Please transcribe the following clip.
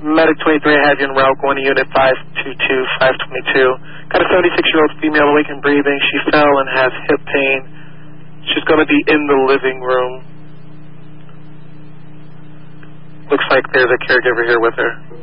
Medic 23, I have you in route going to unit 522. Got a 76-year-old female awake and breathing. She fell and has hip pain. She's going to be in the living room. Looks like there's a caregiver here with her.